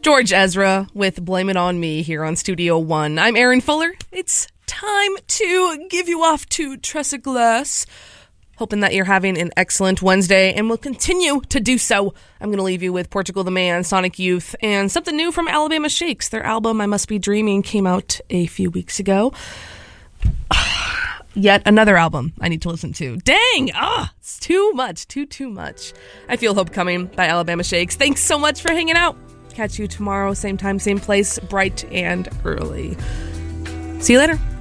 George Ezra with Blame It On Me here on Studio One. I'm Aaron Fuller. It's time to give you off to Tressa Glass. Hoping that you're having an excellent Wednesday and will continue to do so. I'm going to leave you with Portugal the Man, Sonic Youth, and something new from Alabama Shakes. Their album, I Must Be Dreaming, came out a few weeks ago. Yet another album I need to listen to. Dang! It's too much. Too much. I Feel Hope Coming by Alabama Shakes. Thanks so much for hanging out. Catch you tomorrow, same time, same place, bright and early. See you later.